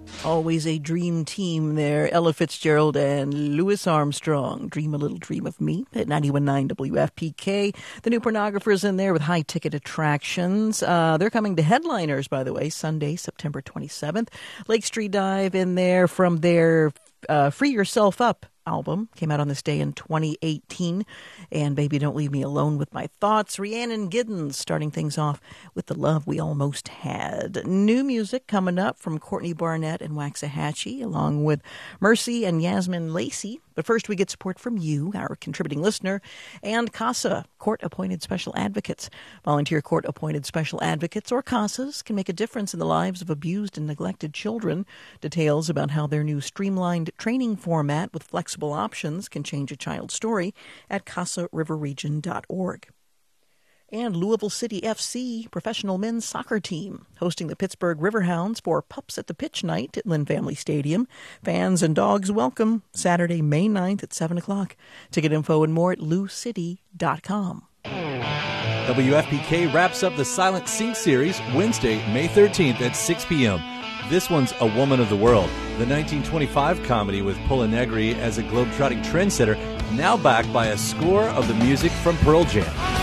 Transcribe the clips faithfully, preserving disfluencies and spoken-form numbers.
Always a dream team there. Ella Fitzgerald and Louis Armstrong. Dream a Little Dream of Me at ninety-one point nine W F P K. The New Pornographers in there with high-ticket attractions. Uh, they're coming to Headliners, by the way, Sunday, September twenty-seventh. Lake Street Dive in there from their uh, Free Yourself Up album. Came out on this day in twenty eighteen. And Baby Don't Leave Me Alone with My Thoughts. Rhiannon Giddens starting things off with The Love We Almost Had. New music coming up from Courtney Barnett and Waxahachie, along with Mercy and Yasmin Lacey. But first, we get support from you, our contributing listener, and CASA, court-appointed special advocates. Volunteer court-appointed special advocates, or CASAs, can make a difference in the lives of abused and neglected children. Details about how their new streamlined training format with flexible options can change a child's story at casa river region dot org. And Louisville City F C, professional men's soccer team, hosting the Pittsburgh Riverhounds for Pups at the Pitch night at Lynn Family Stadium. Fans and dogs welcome, Saturday, May ninth at seven o'clock. Ticket info and more at lou city dot com. W F P K wraps up the Silent Sync series Wednesday, May thirteenth at six p.m. This one's A Woman of the World, the nineteen twenty-five comedy with Paula Negri as a globetrotting trendsetter, now backed by a score of the music from Pearl Jam.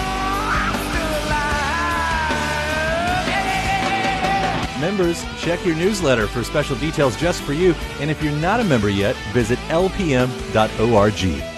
Members, check your newsletter for special details just for you, and if you're not a member yet, visit l p m dot org.